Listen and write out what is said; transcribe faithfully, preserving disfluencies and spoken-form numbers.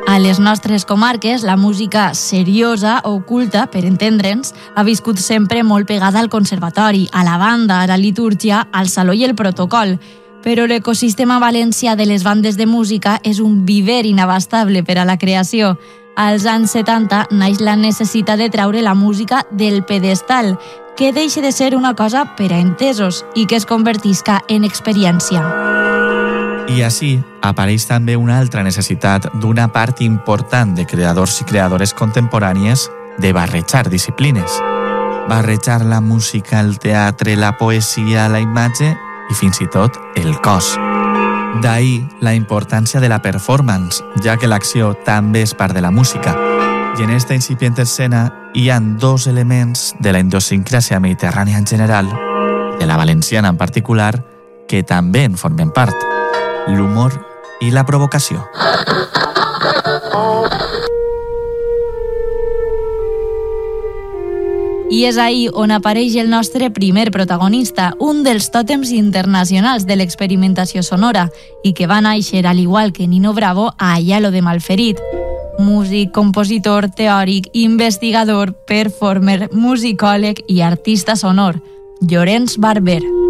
A les nostres comarques, la música seriosa, oculta, per entendre'ns, ha viscut sempre molt pegada al conservatori, a la banda, a la litúrgia, al saló i el protocol. Però l'ecosistema valencià de les bandes de música és un viver inabastable per a la creació. Als anys setanta naix la necessitat de treure la música del pedestal, que deixi de ser una cosa per a entesos i que es convertisca en experiència. I així apareix també una altra necessitat d'una part important de creadors i creadores contemporànies de barrejar disciplines. Barrejar la música, el teatre, la poesia, la imatge i fins i tot el cos. D'ahí la importància de la performance, ja que l'acció també és part de la música. I en esta incipient escena hi ha dos elements de la idiosincràsia mediterrània en general, de la valenciana en particular, que també en formen part: l'humor i la provocació. I és ahí on apareix el nostre primer protagonista, un dels tòtems internacionals de l'experimentació sonora i que va néixer, al igual que Nino Bravo, a Ayalo de Malferit. Músic, compositor, teòric, investigador, performer, musicòleg i artista sonor, Llorenç Barber.